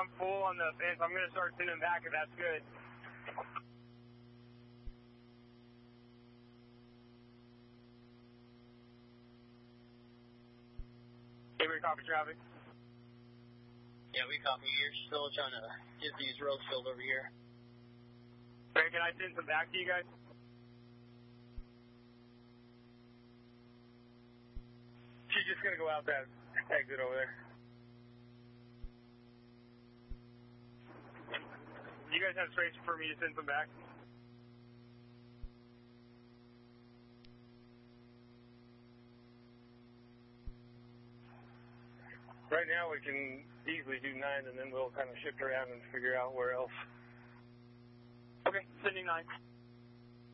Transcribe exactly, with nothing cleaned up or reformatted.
I'm full on the fence. I'm going to start sending back if that's good. Hey, we copy traffic. Yeah, we copy. You're still trying to get these roads filled over here. Hey, can I send some back to you guys? She's just going to go out that exit over there. You guys have space for me to send some back? Right now we can easily do nine, and then we'll kind of shift around and figure out where else. Okay, sending nine.